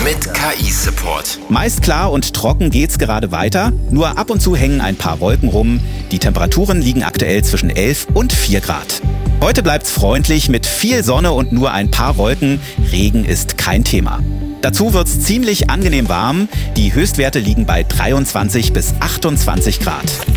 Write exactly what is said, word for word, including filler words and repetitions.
mit K I-Support. Meist klar und trocken geht's gerade weiter. Nur ab und zu hängen ein paar Wolken rum. Die Temperaturen liegen aktuell zwischen elf und vier Grad. Heute bleibt's freundlich mit viel Sonne und nur ein paar Wolken. Regen ist kein Thema. Dazu wird's ziemlich angenehm warm. Die Höchstwerte liegen bei dreiundzwanzig bis achtundzwanzig Grad.